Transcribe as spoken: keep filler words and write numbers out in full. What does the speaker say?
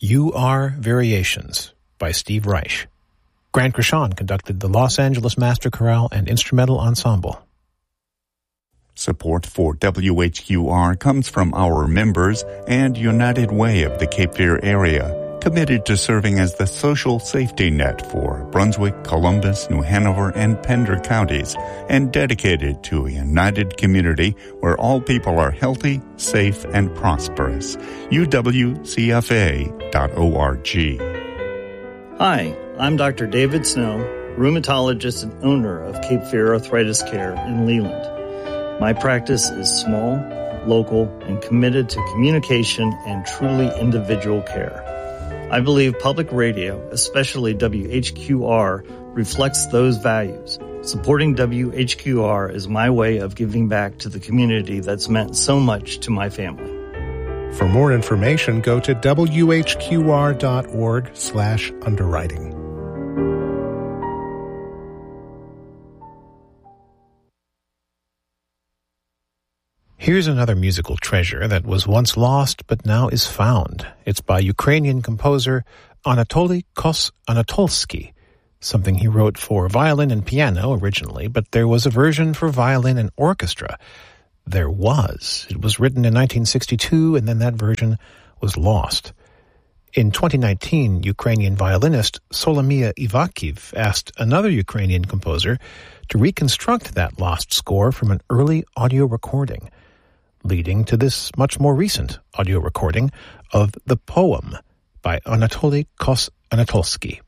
You Are Variations by Steve Reich. Grant Grishon conducted the Los Angeles Master Chorale and Instrumental Ensemble. Support for W H Q R comes from our members and United Way of the Cape Fear area, committed to serving as the social safety net for Brunswick, Columbus, New Hanover, and Pender counties, and dedicated to a united community where all people are healthy, safe, and prosperous. U W C F A dot org. Hi, I'm Doctor David Snow, rheumatologist and owner of Cape Fear Arthritis Care in Leland. My practice is small, local, and committed to communication and truly individual care. I believe public radio, especially W H Q R, reflects those values. Supporting W H Q R is my way of giving back to the community that's meant so much to my family. For more information, go to W H Q R dot org slash underwriting. Here's another musical treasure that was once lost but now is found. It's by Ukrainian composer Anatoly Kos-Anatolsky, something he wrote for violin and piano originally, but there was a version for violin and orchestra. There was. It was written in nineteen sixty-two, and then that version was lost. In twenty nineteen, Ukrainian violinist Solomia Ivakiv asked another Ukrainian composer to reconstruct that lost score from an early audio recording, leading to this much more recent audio recording of The Poem by Anatoly Kos-Anatolsky.